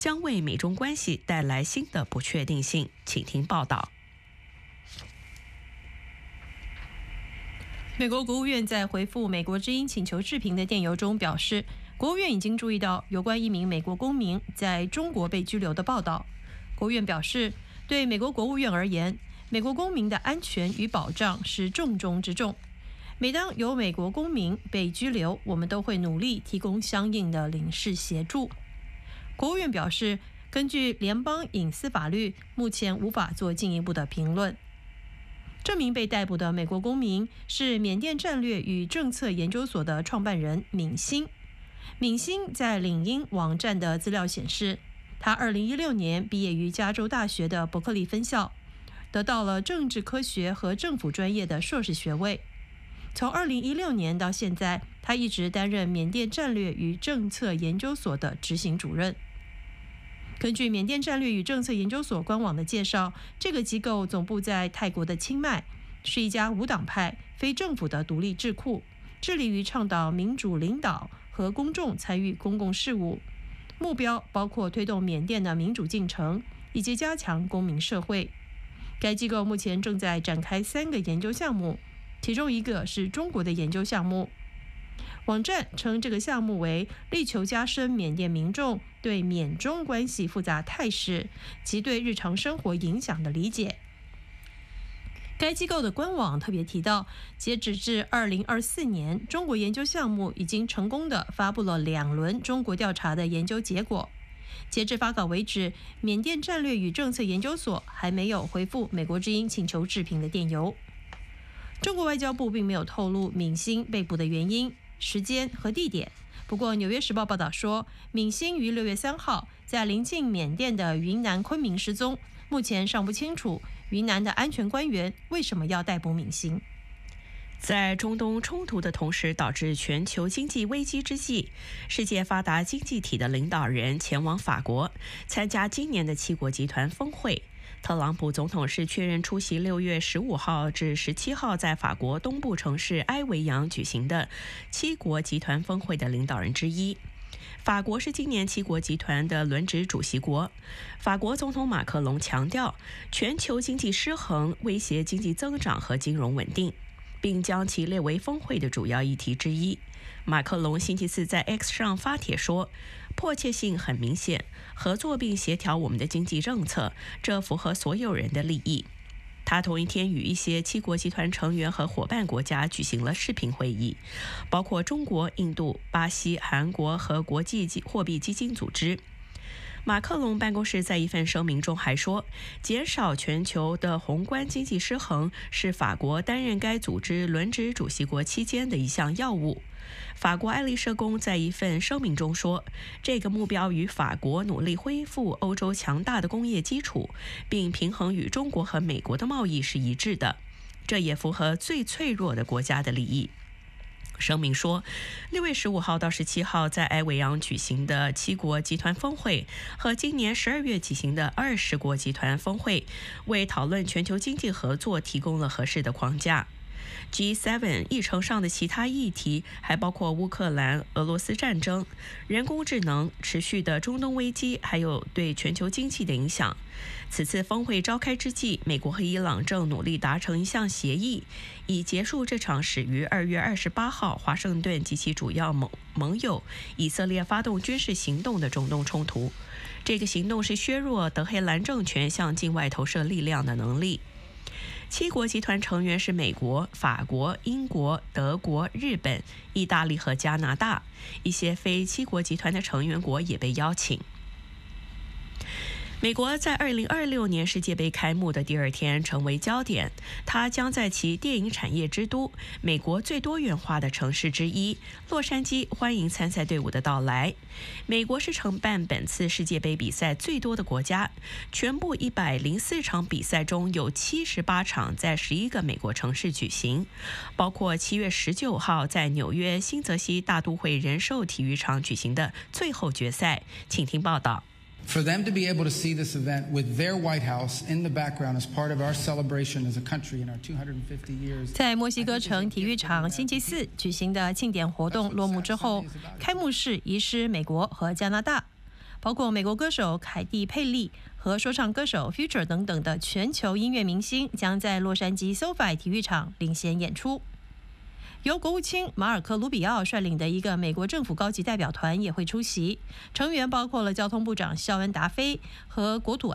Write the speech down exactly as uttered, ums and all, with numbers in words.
将为美中关系带来新的不确定性。请听报道。 美国国务院在回复美国之音请求置评的电邮中表示，国务院已经注意到有关一名美国公民在中国被拘留的报道。国务院表示，对美国国务院而言，美国公民的安全与保障是重中之重。每当有美国公民被拘留，我们都会努力提供相应的领事协助。国务院表示，根据联邦隐私法律，目前无法做进一步的评论。这名被逮捕的美国公民是缅甸战略与政策研究所的创办人敏欣。敏欣在领英网站的资料显示，他二零一六年毕业于加州大学的伯克利分校，得到了政治科学和政府专业的硕士学位。从二零一六年到现在，他一直担任缅甸战略与政策研究所的执行主任。根据缅甸战略与政策研究所官网的介绍，这个机构总部在泰国的清迈，是一家无党派、非政府的独立智库，致力于倡导民主领导和公众参与公共事务，目标包括推动缅甸的民主进程以及加强公民社会。该机构目前正在展开三个研究项目，其中一个是中国的研究项目。网站称这个项目为力求加深缅甸民众对缅中关系复杂态势及对日常生活影响的理解。该机构的官网特别提到，截止至二零二四年，中国研究项目已经成功地发布了两轮中国调查的研究结果。截至发稿为止，缅甸战略与政策研究所还没有回复美国之音请求置评的电邮。中国外交部并没有透露敏欣被捕的原因、时间和地点。不过，《纽约时报》报道说，敏欣于六月三号在临近缅甸的云南昆明失踪，目前尚不清楚云南的安全官员为什么要逮捕敏欣。 在中东冲突的同时导致全球经济危机之际，世界发达经济体的领导人前往法国参加今年的七国集团峰会。特朗普总统是确认出席六月十五号至十七号在法国东部城市埃维扬举行的七国集团峰会的领导人之一。法国是今年七国集团的轮值主席国。法国总统马克龙强调，全球经济失衡威胁经济增长和金融稳定，并将其列为峰会的主要议题之一。马克龙星期四在 X 上发帖说，迫切性很明显，合作并协调我们的经济政策，这符合所有人的利益。他同一天与一些七国集团成员和伙伴国家举行了视频会议，包括中国、印度、巴西、韩国和国际货币基金组织。马克龙办公室在一份声明中还说，减少全球的宏观经济失衡是法国担任该组织轮值主席国期间的一项要务。法国爱丽舍宫在一份声明中说，这个目标与法国努力恢复欧洲强大的工业基础，并平衡与中国和美国的贸易是一致的，这也符合最脆弱的国家的利益。声明说，六月十五号到十七号在埃维扬举行的七国集团峰会和今年十二月举行的二十国集团峰会，为讨论全球经济合作提供了合适的框架。G 七 议程上的其他议题还包括乌克兰、俄罗斯战争、人工智能、持续的中东危机，还有对全球经济的影响。此次峰会召开之际，美国和伊朗正努力达成一项协议，以结束这场始于二月二十八号华盛顿及其主要盟盟友以色列发动军事行动的中东冲突。这个行动是削弱德黑兰政权向境外投射力量的能力。七国集团成员是美国、法国、英国、德国、日本、意大利和加拿大，一些非七国集团的成员国也被邀请。美国在二零二六年世界杯开幕的第二天成为焦点，它将在其电影产业之都、美国最多元化的城市之一洛杉矶欢迎参赛队伍的到来。美国是承办本次世界杯比赛最多的国家，全部一百零四场比赛中有七十八场在十一个美国城市举行，包括七月十九号在纽约新泽西大都会人寿体育场举行的最后决赛。请听报道。 For them to be able to see this event with their White House in the background as part of our celebration as a country in our two hundred fifty years. 在墨西哥城体育场星期四举行的庆典活动落幕之后，开幕式移师美国和加拿大。 包括美国歌手凯蒂·佩利和说唱歌手 Future 等等的全球音乐明星将在洛杉矶 SoFi 体育场领衔演出。由国务卿马尔科·卢比奥率领的一个美国政府高级代表团也会出席，成员包括了交通部长肖恩·达菲和国土